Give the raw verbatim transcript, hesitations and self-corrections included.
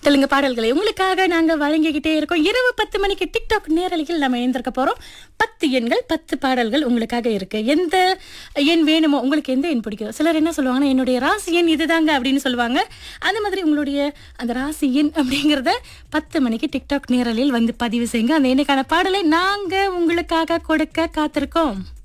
தெலுங்கு பாடல்களை உங்களுக்காக நாங்க வழங்கிக்கிட்டே இருக்கோம். இரவு பத்து மணிக்கு டிக்டாக் நேரலையில் நம்ம எழுந்திருக்க போறோம். பத்து எண்கள் பத்து பாடல்கள் உங்களுக்காக இருக்கு. எந்த எண் வேணுமோ, உங்களுக்கு எந்த எண் பிடிக்கும். சிலர் என்ன சொல்லுவாங்கன்னா, என்னுடைய ராசி எண் இதுதாங்க அப்படின்னு சொல்லுவாங்க. அந்த மாதிரி உங்களுடைய அந்த ராசி எண் அப்படிங்கறத பத்து மணிக்கு டிக்டாக் நேரலையில் வந்து பதிவு செய்யுங்க. அந்த எண்ணுக்கான பாடலை நாங்க உங்களுக்காக கொடுக்க காத்திருக்கோம்.